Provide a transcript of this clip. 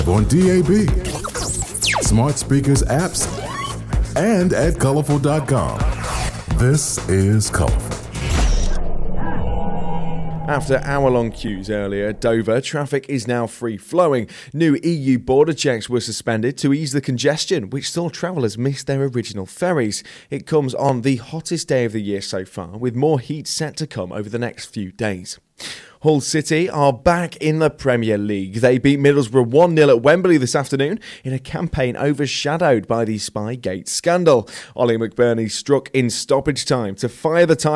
on DAB, smart speakers apps, and at colorful.com. This is Colorful. After hour-long queues earlier at Dover, traffic is now free-flowing. New EU border checks were suspended to ease the congestion, which saw travellers miss their original ferries. It comes on the hottest day of the year so far, with more heat set to come over the next few days. Hull City are back in the Premier League. They beat Middlesbrough 1-0 at Wembley this afternoon in a campaign overshadowed by the Spygate scandal. Ollie McBurney struck in stoppage time to fire the time